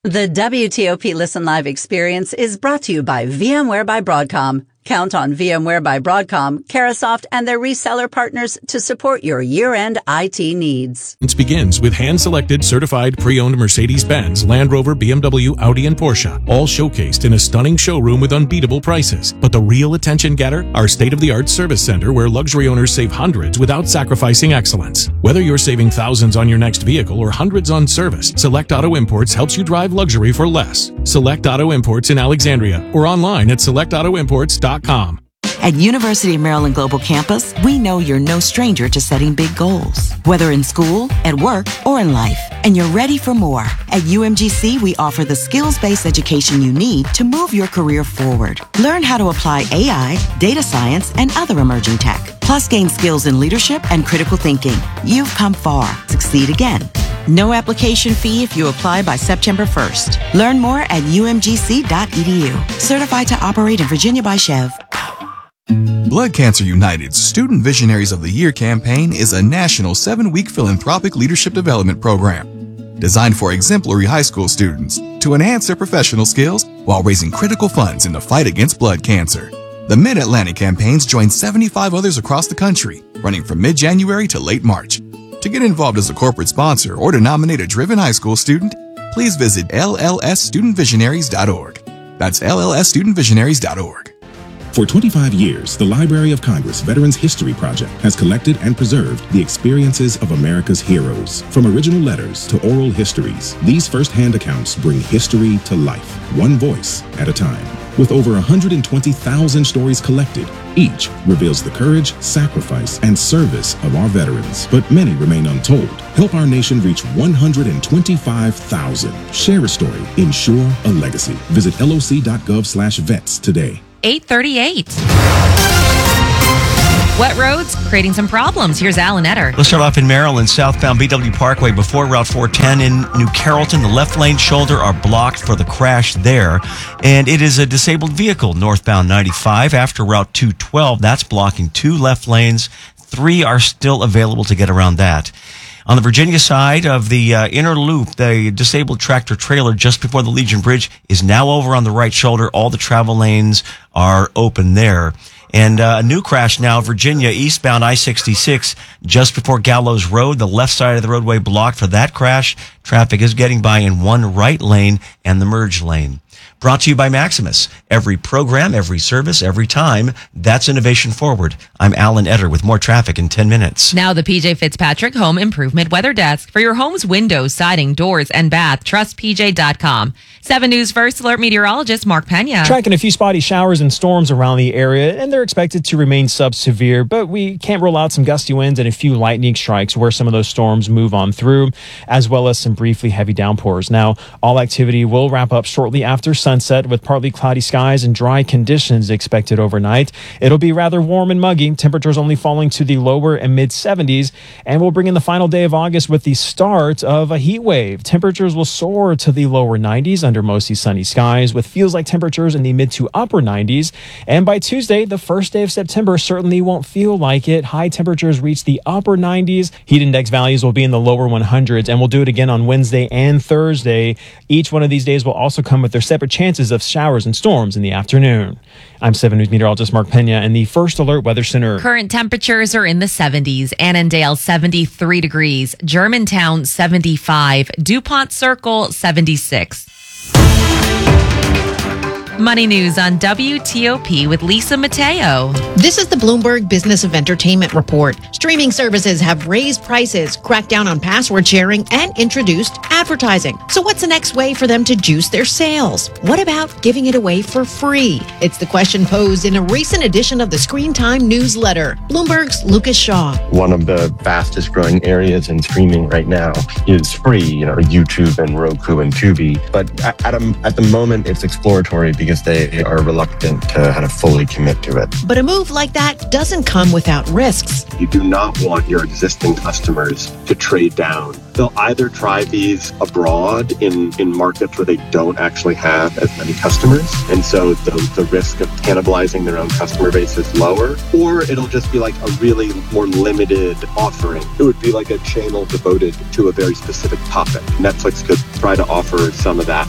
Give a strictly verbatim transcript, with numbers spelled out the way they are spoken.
The W T O P Listen Live experience is brought to you by VMware by Broadcom. Count on VMware by Broadcom, Carahsoft, and their reseller partners to support your year-end I T needs. It begins with hand-selected, certified, pre-owned Mercedes-Benz, Land Rover, B M W, Audi, and Porsche, all showcased in a stunning showroom with unbeatable prices. But the real attention getter? Our state-of-the-art service center where luxury owners save hundreds without sacrificing excellence. Whether you're saving thousands on your next vehicle or hundreds on service, Select Auto Imports helps you drive luxury for less. Select Auto Imports in Alexandria or online at select auto imports dot com. At University of Maryland Global Campus, we know you're no stranger to setting big goals, whether in school, at work, or in life, and you're ready for more. At U M G C, we offer the skills-based education you need to move your career forward. Learn how to apply A I, data science, and other emerging tech, plus gain skills in leadership and critical thinking. You've come far. Succeed again. No application fee if you apply by September first. Learn more at U M G C dot E D U. Certified to operate in Virginia by Chev. Blood Cancer United's Student Visionaries of the Year campaign is a national seven-week philanthropic leadership development program designed for exemplary high school students to enhance their professional skills while raising critical funds in the fight against blood cancer. The Mid-Atlantic campaigns join seventy-five others across the country, running from mid-January to late March. To get involved as a corporate sponsor or to nominate a driven high school student, please visit L L S student visionaries dot org. That's L L S student visionaries dot org. For twenty-five years, the Library of Congress Veterans History Project has collected and preserved the experiences of America's heroes. From original letters to oral histories, these first-hand accounts bring history to life, one voice at a time. With over one hundred twenty thousand stories collected, each reveals the courage, sacrifice, and service of our veterans. But many remain untold. Help our nation reach one hundred twenty-five thousand. Share a story. Ensure a legacy. Visit L O C dot gov slash vets today. eight thirty-eight. Wet roads creating some problems. Here's Alan Etter. Let's start off in Maryland, southbound B W Parkway before Route four ten in New Carrollton. The left lane shoulder are blocked for the crash there. And it is a disabled vehicle northbound ninety-five after Route two twelve. That's blocking two left lanes. Three are still available to get around that. On the Virginia side of the uh, inner loop, the disabled tractor trailer just before the Legion Bridge is now over on the right shoulder. All the travel lanes are open there. And uh, a new crash now, Virginia, eastbound I sixty-six, just before Gallows Road. The left side of the roadway blocked for that crash. Traffic is getting by in one right lane and the merge lane. Brought to you by Maximus. Every program, every service, every time. That's innovation forward. I'm Alan Etter with more traffic in ten minutes. Now the P J Fitzpatrick Home Improvement Weather Desk. For your home's windows, siding, doors, and bath, trust P J dot com. seven News First Alert meteorologist Mark Pena. Tracking a few spotty showers and storms around the area, and they're expected to remain sub-severe, but we can't rule out some gusty winds and a few lightning strikes where some of those storms move on through, as well as some briefly heavy downpours. Now, all activity will wrap up shortly after sunset with partly cloudy skies and dry conditions expected overnight. It'll be rather warm and muggy, temperatures only falling to the lower and mid seventies, and we'll bring in the final day of August with the start of a heat wave. Temperatures will soar to the lower nineties under mostly sunny skies, with feels like temperatures in the mid to upper nineties. And by Tuesday, the first day of September, certainly won't feel like it. High temperatures reach the upper nineties. Heat index values will be in the lower hundreds, and we'll do it again on Wednesday and Thursday. Each one of these days will also come with their separate chances of showers and storms in the afternoon. I'm seven News meteorologist Mark Pena in the First Alert Weather Center. Current temperatures are in the seventies. Annandale, seventy-three degrees. Germantown, seventy-five. DuPont Circle, seventy-six. Money News on W T O P with Lisa Mateo. This is the Bloomberg Business of Entertainment report. Streaming services have raised prices, cracked down on password sharing, and introduced advertising. So what's the next way for them to juice their sales? What about giving it away for free? It's the question posed in a recent edition of the Screen Time newsletter. Bloomberg's Lucas Shaw. One of the fastest growing areas in streaming right now is free, you know, YouTube and Roku and Tubi. But at, a, at the moment, it's exploratory because they are reluctant to kind of fully commit to it. But a move like that doesn't come without risks. You do not want your existing customers to trade down. They'll either try these abroad in, in markets where they don't actually have as many customers, and so the, the risk of cannibalizing their own customer base is lower, or it'll just be like a really more limited offering. It would be like a channel devoted to a very specific topic. Netflix could try to offer some of that